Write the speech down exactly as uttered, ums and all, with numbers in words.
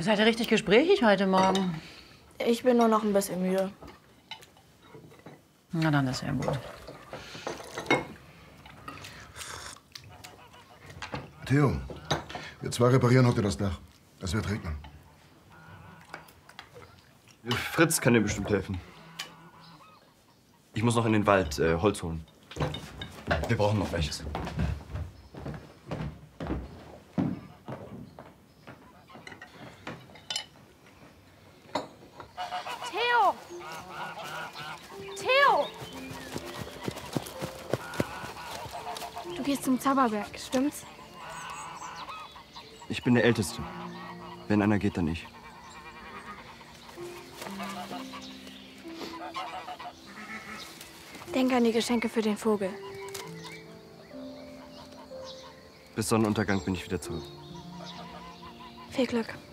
Seid ihr richtig gesprächig heute Morgen? Ich bin nur noch ein bisschen müde. Na, dann ist ja gut. Theo, wir zwei reparieren heute das Dach. Es wird regnen. Fritz kann dir bestimmt helfen. Ich muss noch in den Wald äh, Holz holen. Wir brauchen noch welches. Theo! Theo! Du gehst zum Zauberberg, stimmt's? Ich bin der Älteste. Wenn einer geht, dann ich. Denk an die Geschenke für den Vogel. Bis Sonnenuntergang bin ich wieder zurück. Viel Glück.